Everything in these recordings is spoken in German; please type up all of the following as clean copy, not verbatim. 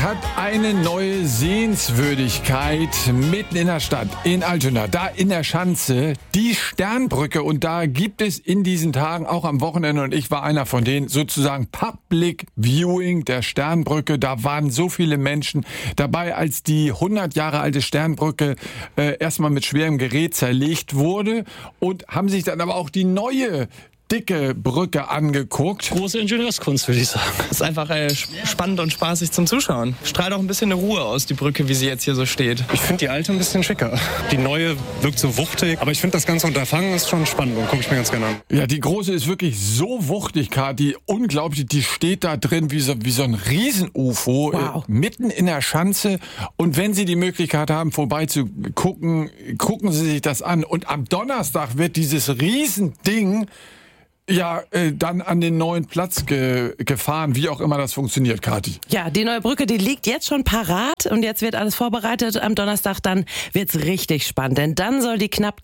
hat eine neue Sehenswürdigkeit mitten in der Stadt, in Altona, da in der Schanze, die Sternbrücke. Und da gibt es in diesen Tagen, auch am Wochenende, und ich war einer von denen, sozusagen Public Viewing der Sternbrücke. Da waren so viele Menschen dabei, als die 100 Jahre alte Sternbrücke erstmal mit schwerem Gerät zerlegt wurde, und haben sich dann aber auch die neue dicke Brücke angeguckt. Große Ingenieurskunst, würde ich sagen. Das ist einfach spannend und spaßig zum Zuschauen. Strahlt auch ein bisschen eine Ruhe aus, die Brücke, wie sie jetzt hier so steht. Ich finde die alte ein bisschen schicker. Die neue wirkt so wuchtig, aber ich finde das ganze Unterfangen ist schon spannend und gucke ich mir ganz gerne an. Ja, die große ist wirklich so wuchtig, Kathi, unglaublich. Die steht da drin wie so ein Riesen-UFO, mitten in der Schanze. Und wenn Sie die Möglichkeit haben, vorbeizugucken, gucken Sie sich das an. Und am Donnerstag wird dieses Riesending dann an den neuen Platz gefahren, wie auch immer das funktioniert, Kathi. Ja, die neue Brücke, die liegt jetzt schon parat und jetzt wird alles vorbereitet. Am Donnerstag dann wird's richtig spannend, denn dann soll die knapp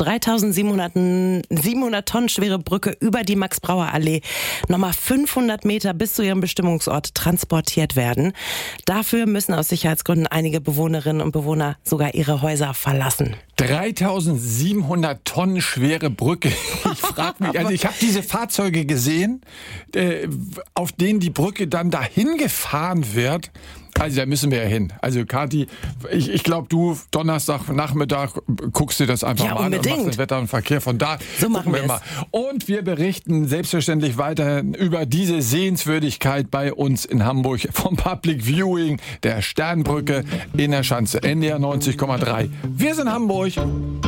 3700 Tonnen schwere Brücke über die Max-Brauer-Allee nochmal 500 Meter bis zu ihrem Bestimmungsort transportiert werden. Dafür müssen aus Sicherheitsgründen einige Bewohnerinnen und Bewohner sogar ihre Häuser verlassen. 3700 Tonnen schwere Brücke. Ich frage mich, also ich habe diese Fahrzeuge gesehen, auf denen die Brücke dann dahin gefahren wird. Also da müssen wir ja hin. Also Kathi, ich glaube, du Donnerstagnachmittag guckst dir das einfach mal an und machst das Wetter und Verkehr von da. So machen wir mal. Und wir berichten selbstverständlich weiterhin über diese Sehenswürdigkeit bei uns in Hamburg vom Public Viewing der Sternbrücke in der Schanze. NDR 90,3. Wir sind Hamburg.